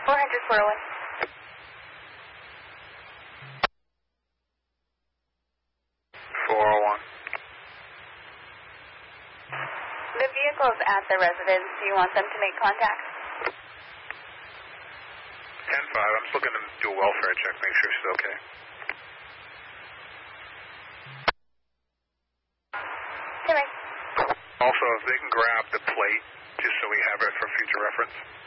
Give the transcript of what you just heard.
401. 401. The vehicle's at the residence. Do you want them to make contact? 10-5. I'm just looking to do a welfare check, make sure she's okay. Okay. Also, if they can grab the plate, just so we have it for future reference.